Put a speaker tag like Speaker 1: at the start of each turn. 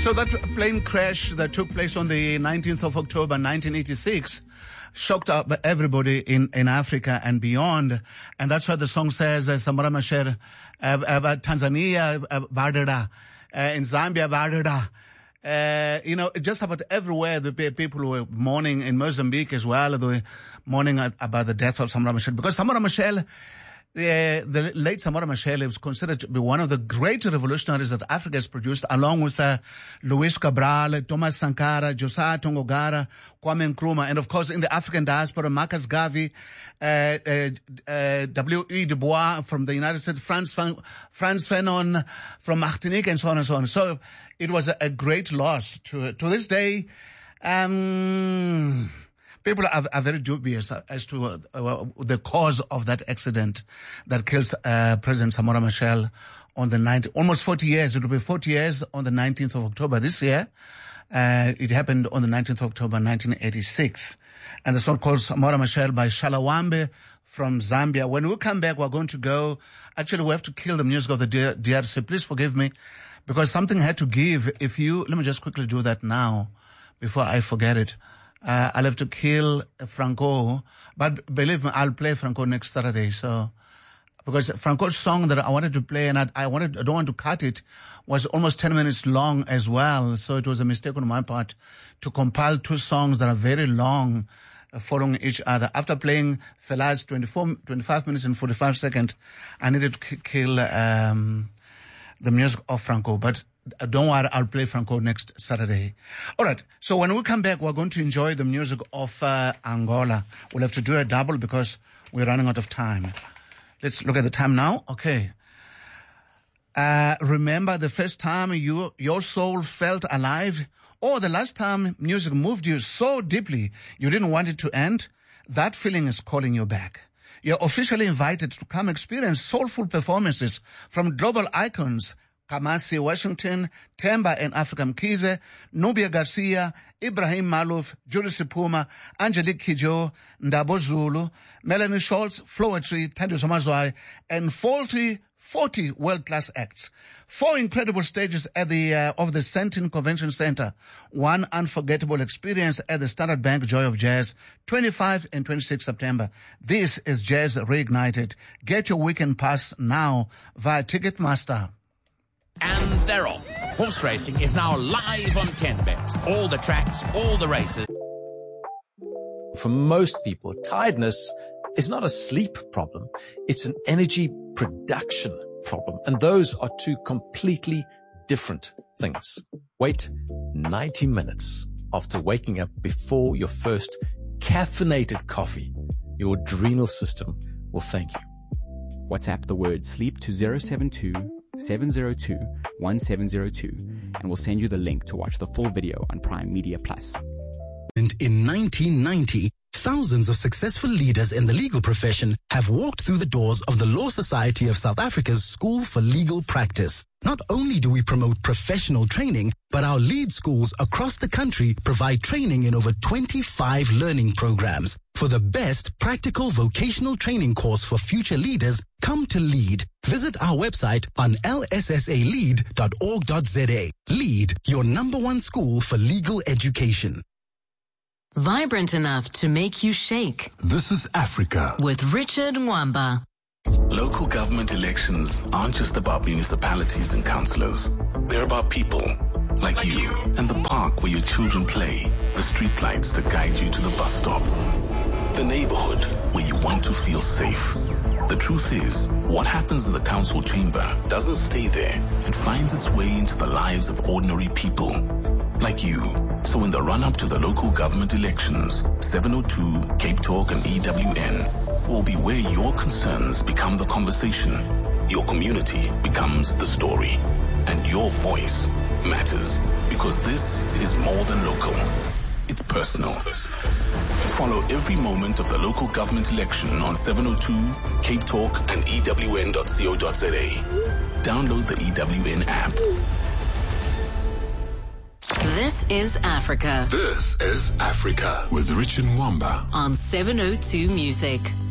Speaker 1: So that plane crash that took place on the 19th of October 1986 shocked up everybody in Africa and beyond. And that's why the song says, Samora Machel, Tanzania, Badada, in Zambia, Badada. Just about everywhere, the people were mourning. In Mozambique as well, they were mourning about the death of Samora Machel. Because Samora Machel, the late Samora Machel is considered to be one of the great revolutionaries that Africa has produced, along with Luis Cabral, Thomas Sankara, Josiah Tongogara, Kwame Nkrumah, and of course in the African diaspora, Marcus Garvey, W.E. Du Bois from the United States, Frantz Fanon from Martinique, and so on and so on. So it was a great loss. To this day, people are very dubious as to the cause of that accident that kills President Samora Machel on the almost 40 years. It will be 40 years on the 19th of October this year. It happened on the 19th of October 1986. And the song called Samora Machel by Shalawambe from Zambia. When we come back, we're going to go. Actually, we have to kill the music of the DRC. Please forgive me, because something had to give. Let me just quickly do that now before I forget it. I'll have to kill Franco, but believe me, I'll play Franco next Saturday. So, because Franco's song that I wanted to play, and I don't want to cut it, was almost 10 minutes long as well. So it was a mistake on my part to compile two songs that are very long, following each other. After playing Fela's 25 minutes and 45 seconds, I needed to kill the music of Franco. But don't worry, I'll play Franco next Saturday. All right. So when we come back, we're going to enjoy the music of Angola. We'll have to do a double because we're running out of time. Let's look at the time now. Okay. Remember the first time your soul felt alive, or the last time music moved you so deeply you didn't want it to end? That feeling is calling you back. You're officially invited to come experience soulful performances from global icons Kamasi Washington, Temba and Africa Mkhize, Nubia Garcia, Ibrahim Malouf, Julie Sipuma, Angelique Kidjo, Ndabo Zulu, Melanie Schultz, Floetry, Thando Somazwai, and 40 world-class acts. 4 incredible stages at the of the Sentin Convention Center. 1 unforgettable experience at the Standard Bank Joy of Jazz, 25 and 26 September. This is Jazz Reignited. Get your weekend pass now via Ticketmaster.
Speaker 2: And they're off. Horse racing is now live on 10Bet. All the tracks, all the races.
Speaker 3: For most people, tiredness is not a sleep problem. It's an energy production problem. And those are 2 completely different things. Wait 90 minutes after waking up before your first caffeinated coffee. Your adrenal system will thank you.
Speaker 4: WhatsApp the word sleep to 072-702-1702 and we'll send you the link to watch the full video on Prime Media Plus.
Speaker 5: And in 1990, thousands of successful leaders in the legal profession have walked through the doors of the Law Society of South Africa's School for Legal Practice. Not only do we promote professional training, but our lead schools across the country provide training in over 25 learning programs. For the best practical vocational training course for future leaders, come to LEAD. Visit our website on lssalead.org.za. LEAD, your #1 school for legal education.
Speaker 6: Vibrant enough to make you shake.
Speaker 7: This is Africa.
Speaker 6: With Richard Mwamba.
Speaker 7: Local government elections aren't just about municipalities and councillors. They're about people like you and the park where your children play, the street lights that guide you to the bus stop, the neighborhood where you want to feel safe. The truth is, what happens in the council chamber doesn't stay there. It finds its way into the lives of ordinary people like you. So in the run-up to the local government elections, 702, Cape Talk and EWN will be where your concerns become the conversation, your community becomes the story, and your voice matters, because this is more than local. It's personal. Follow every moment of the local government election on 702, Cape Talk and EWN.co.za. Download the EWN app.
Speaker 6: This is Africa.
Speaker 7: This is Africa with Richard Mwamba
Speaker 6: on 702 Music.